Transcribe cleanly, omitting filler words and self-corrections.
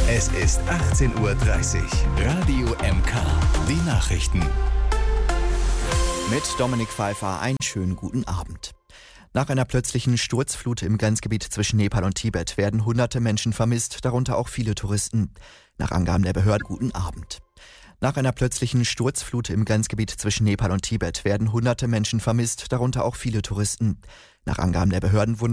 Es ist 18:30 Uhr. Radio MK. Die Nachrichten. Mit Dominik Pfeiffer einen schönen guten Abend. Nach einer plötzlichen Sturzflut im Grenzgebiet zwischen Nepal und Tibet werden hunderte Menschen vermisst, darunter auch viele Touristen. Nach Angaben der Behörden guten Abend. Nach einer plötzlichen Sturzflut im Grenzgebiet zwischen Nepal und Tibet werden hunderte Menschen vermisst, darunter auch viele Touristen. Nach Angaben der Behörden wurden